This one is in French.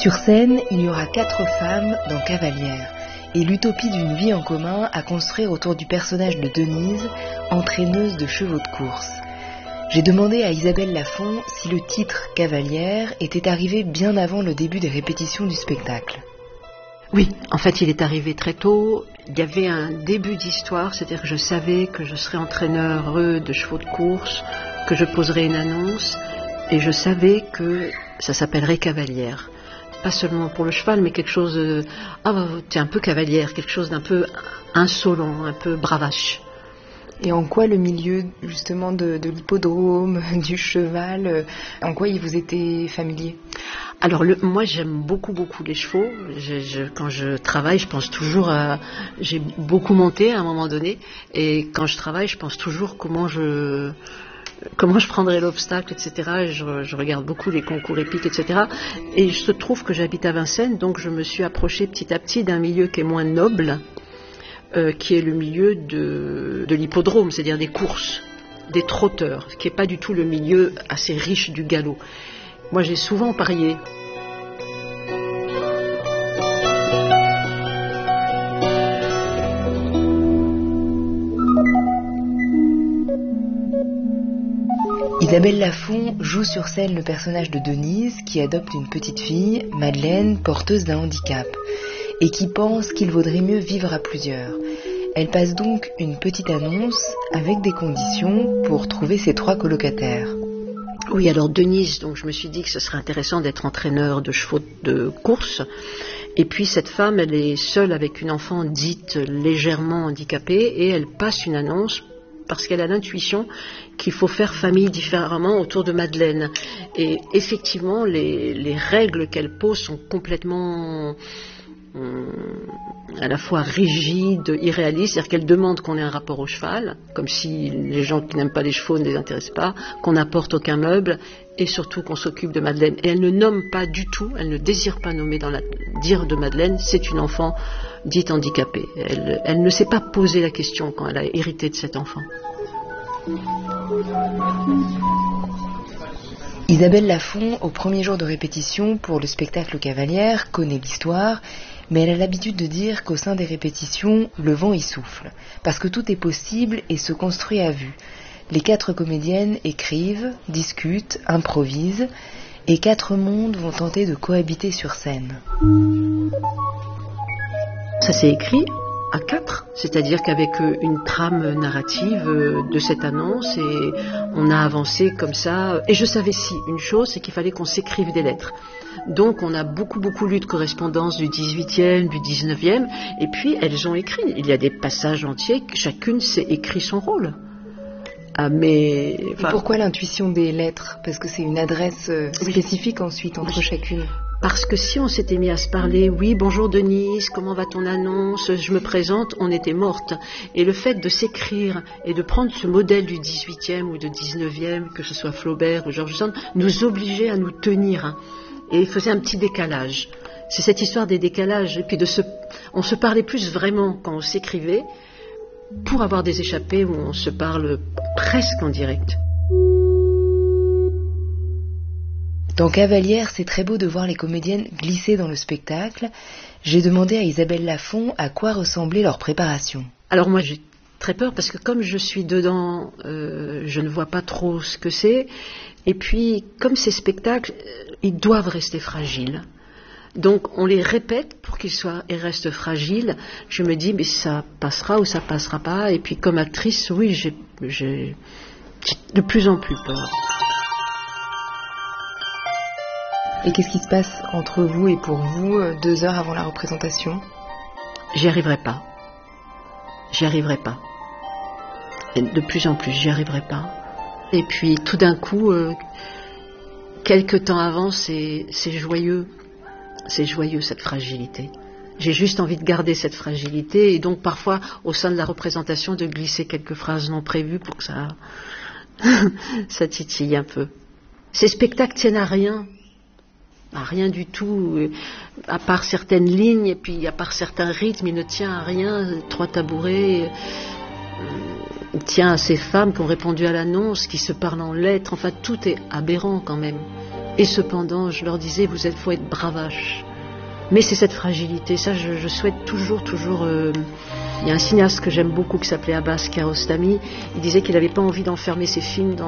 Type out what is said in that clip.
Sur scène, il y aura 4 femmes dans Cavalière et l'utopie d'une vie en commun à construire autour du personnage de Denise, entraîneuse de chevaux de course. J'ai demandé à Isabelle Lafont si le titre Cavalière était arrivé bien avant le début des répétitions du spectacle. Oui, en fait, il est arrivé très tôt. Il y avait un début d'histoire, c'est-à-dire que je savais que je serais entraîneur de chevaux de course, que je poserais une annonce, et je savais que ça s'appellerait Cavalière. Pas seulement pour le cheval, mais quelque chose t'es un peu cavalière, quelque chose d'un peu insolent, un peu bravache. Et en quoi le milieu justement de l'hippodrome, du cheval, en quoi il vous était familier ? Alors moi j'aime beaucoup les chevaux. Quand je travaille, je pense toujours à... J'ai beaucoup monté à un moment donné, et quand je travaille, je pense toujours comment je prendrais l'obstacle, etc. Et je regarde beaucoup les concours épiques, etc. Et il se trouve que j'habite à Vincennes, donc je me suis approchée petit à petit d'un milieu qui est moins noble, qui est le milieu de l'hippodrome, c'est-à-dire des courses, des trotteurs, qui n'est pas du tout le milieu assez riche du galop. Moi, j'ai souvent parié. Isabelle Lafont joue sur scène le personnage de Denise qui adopte une petite fille, Madeleine, porteuse d'un handicap, et qui pense qu'il vaudrait mieux vivre à plusieurs. Elle passe donc une petite annonce avec des conditions pour trouver ses 3 colocataires. Oui, alors Denise, donc je me suis dit que ce serait intéressant d'être entraîneur de chevaux de course. Et puis cette femme, elle est seule avec une enfant dite légèrement handicapée, et elle passe une annonce parce qu'elle a l'intuition qu'il faut faire famille différemment autour de Madeleine. Et effectivement, les règles qu'elle pose sont complètement à la fois rigides, irréalistes, c'est-à-dire qu'elle demande qu'on ait un rapport au cheval, comme si les gens qui n'aiment pas les chevaux ne les intéressent pas, qu'on n'apporte aucun meuble, et surtout qu'on s'occupe de Madeleine. Et elle ne nomme pas du tout, elle ne désire pas nommer dire de Madeleine, c'est une enfant dite handicapée. Elle ne s'est pas posé la question quand elle a hérité de cet enfant. Isabelle Lafont, au premier jour de répétition pour le spectacle Cavalière, connaît l'histoire, mais elle a l'habitude de dire qu'au sein des répétitions, le vent y souffle, parce que tout est possible et se construit à vue. Les 4 comédiennes écrivent, discutent, improvisent, et 4 mondes vont tenter de cohabiter sur scène. Ça s'est écrit à 4, c'est-à-dire qu'avec une trame narrative de cette annonce, et on a avancé comme ça. Et je savais une chose, c'est qu'il fallait qu'on s'écrive des lettres. Donc on a beaucoup lu de correspondances du 18e, du 19e, et puis elles ont écrit. Il y a des passages entiers, chacune s'est écrit son rôle. Pourquoi l'intuition des lettres ? Parce que c'est une adresse spécifique ensuite entre chacune. Parce que si on s'était mis à se parler, oui, bonjour Denise, comment va ton annonce, je me présente, on était morte. Et le fait de s'écrire et de prendre ce modèle du 18e ou du 19e, que ce soit Flaubert ou George Sand, nous obligeait à nous tenir. Et il faisait un petit décalage. C'est cette histoire des décalages. Et puis on se parlait plus vraiment quand on s'écrivait, pour avoir des échappées où on se parle presque en direct. Dans Cavalière, c'est très beau de voir les comédiennes glisser dans le spectacle. J'ai demandé à Isabelle Lafont à quoi ressemblait leur préparation. Alors moi j'ai très peur parce que comme je suis dedans, je ne vois pas trop ce que c'est. Et puis comme ces spectacles, ils doivent rester fragiles. Donc on les répète pour qu'ils restent fragiles. Je me dis mais ça passera ou ça passera pas. Et puis comme actrice, oui, j'ai de plus en plus peur. Et qu'est-ce qui se passe entre vous et pour vous 2 heures avant la représentation ? J'y arriverai pas. Et de plus en plus, j'y arriverai pas. Et puis tout d'un coup, quelque temps avant, c'est joyeux. C'est joyeux cette fragilité. J'ai juste envie de garder cette fragilité et donc parfois au sein de la représentation de glisser quelques phrases non prévues pour que ça titille un peu. Ces spectacles tiennent à rien. Rien du tout, à part certaines lignes et puis à part certains rythmes, il ne tient à rien. 3 tabourets, il tient à ces femmes qui ont répondu à l'annonce, qui se parlent en lettres, enfin tout est aberrant quand même. Et cependant, je leur disais, faut être bravache. Mais c'est cette fragilité, ça je souhaite toujours... Il y a un cinéaste que j'aime beaucoup qui s'appelait Abbas Kiarostami, il disait qu'il n'avait pas envie d'enfermer ses films